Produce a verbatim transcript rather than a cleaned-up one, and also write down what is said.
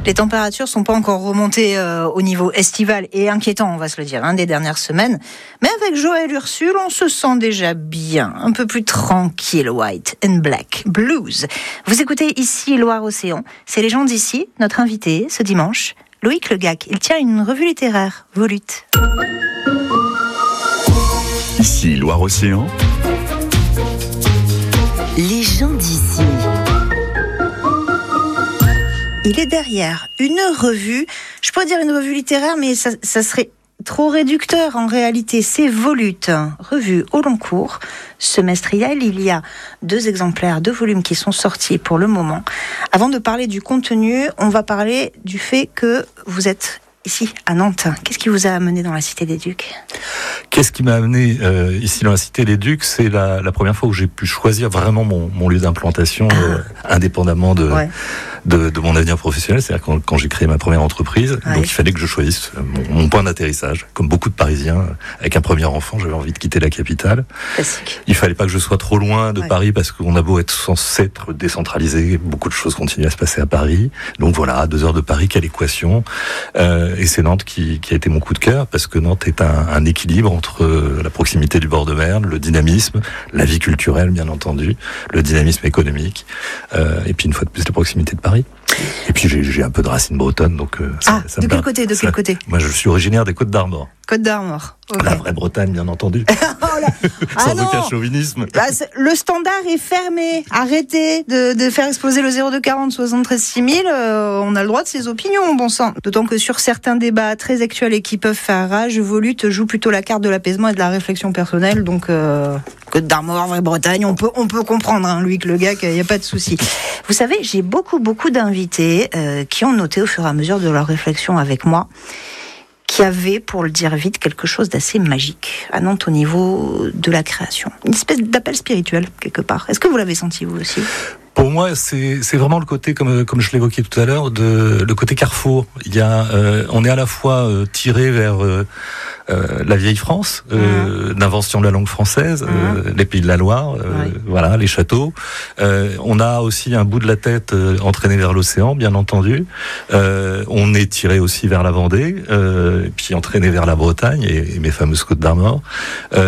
Les températures sont pas encore remontées euh, au niveau estival et inquiétant, on va se le dire, hein, des dernières semaines. Mais avec Joël Ursule, on se sent déjà bien, un peu plus tranquille. White and Black Blues. Vous écoutez ici Loire-Océan. C'est les gens d'ici, notre invité ce dimanche, Loïc Legac. Il tient une revue littéraire, Volute. Ici Loire-Océan. Les gens d'ici. Il est derrière une revue, je pourrais dire une revue littéraire, mais ça, ça serait trop réducteur en réalité. C'est Volute, revue au long cours, semestrielle. Il y a deux exemplaires, deux volumes qui sont sortis pour le moment. Avant de parler du contenu, on va parler du fait que vous êtes ici à Nantes. Qu'est-ce qui vous a amené dans la Cité des Ducs ? Qu'est-ce qui m'a amené euh, ici dans la Cité des Ducs ? C'est la, la première fois où j'ai pu choisir vraiment mon, mon lieu d'implantation, ah. euh, indépendamment de, ouais. de, de mon avenir professionnel. C'est-à-dire quand, quand j'ai créé ma première entreprise, ouais. donc il fallait que je choisisse mon, mon point d'atterrissage. Comme beaucoup de Parisiens, avec un premier enfant, j'avais envie de quitter la capitale. Classique. Il fallait pas que je sois trop loin de ouais. Paris, parce qu'on a beau être censé être décentralisé, beaucoup de choses continuent à se passer à Paris. Donc voilà, à deux heures de Paris, quelle équation. Euh, et c'est Nantes qui, qui a été mon coup de cœur, parce que Nantes est un, un équilibre entre la proximité du bord de mer, le dynamisme, la vie culturelle bien entendu, le dynamisme économique, euh, et puis une fois de plus la proximité de Paris. Et puis j'ai, j'ai un peu de racines bretonnes, donc euh, ça, ah, ça de me quel part... côté, de ça... quel côté ? Moi, je suis originaire des Côtes d'Armor. Côtes d'Armor. Okay. La vraie Bretagne, bien entendu. oh là... Sans ah non. aucun chauvinisme. Bah, le standard est fermé. Arrêtez de, de faire exploser le zéro deux quarante soixante-treize six mille. Euh, on a le droit de ses opinions, bon sang. D'autant que sur certains débats très actuels et qui peuvent faire rage, Volute joue plutôt la carte de l'apaisement et de la réflexion personnelle. Donc, euh, Côtes d'Armor, vraie Bretagne, on peut, on peut comprendre, hein, Loïc Legac, il n'y a pas de souci. Vous savez, j'ai beaucoup, beaucoup d'invités euh, qui ont noté au fur et à mesure de leur réflexion avec moi qui avait, pour le dire vite, quelque chose d'assez magique à Nantes au niveau de la création. Une espèce d'appel spirituel, quelque part. Est-ce que vous l'avez senti, vous aussi ? Pour moi, c'est, c'est vraiment le côté, comme, comme je l'évoquais tout à l'heure, de, le côté carrefour. Il y a, euh, on est à la fois euh, tiré vers euh, euh, la vieille France, euh, mmh. l'invention de la langue française, mmh. euh, les pays de la Loire, euh, oui. voilà, les châteaux. Euh, on a aussi un bout de la tête euh, entraîné vers l'océan, bien entendu. Euh, on est tiré aussi vers la Vendée, euh, puis entraîné vers la Bretagne et, et mes fameuses Côtes d'Armor. Euh,